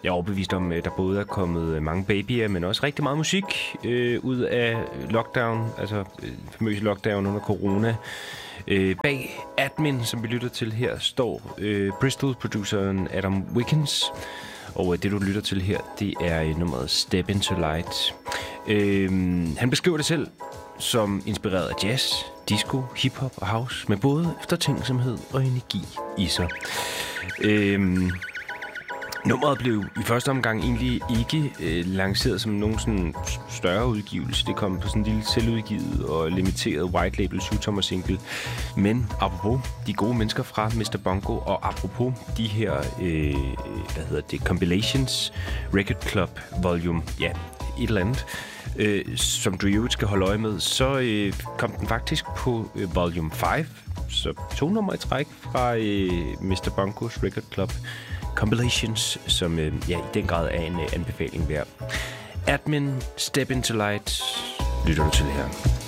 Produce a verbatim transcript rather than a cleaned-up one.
Jeg er overbevist om, at der både er kommet mange babyer, men også rigtig meget musik øh, ud af lockdown, altså øh, famøse lockdown under corona. Øh, bag Admin, som vi lytter til her, står øh, Bristol-produceren Adam Wiggins. Og øh, det, du lytter til her, det er øh, nummeret Step Into Light. Øh, han beskriver det selv som inspireret af jazz, disco, hiphop og house, med både eftertænksomhed og energi i sig. Øh, Nummeret blev i første omgang egentlig ikke øh, lanceret som nogen sådan større udgivelse. Det kom på sådan en lille selvudgivet og limiteret white label syv-tommer single. Men apropos de gode mennesker fra mister Bongo, og apropos de her, øh, hvad hedder det, compilations, Record Club Volume, ja, et eller andet, øh, som du jo skal holde øje med, så øh, kom den faktisk på øh, Volume fem. Så to numre i træk fra øh, mister Bongos Record Club Compilations, som øh, ja, i den grad er en øh, anbefaling værd. Admin, Step Into Light, lytter du til her.